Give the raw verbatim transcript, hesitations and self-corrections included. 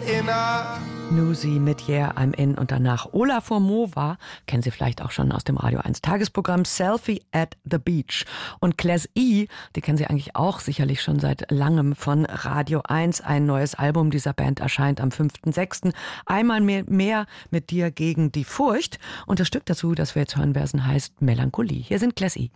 inner. Nusi mit Yeah, I'm in und danach Olafur Mova, kennen Sie vielleicht auch schon aus dem Radio eins Tagesprogramm Selfie at the Beach. Und Class E, die kennen Sie eigentlich auch sicherlich schon seit langem von Radio eins. Ein neues Album dieser Band erscheint am fünften sechsten Einmal mehr, mehr mit dir gegen die Furcht. Und das Stück dazu, das wir jetzt hören werden, heißt Melancholie. Hier sind Class E.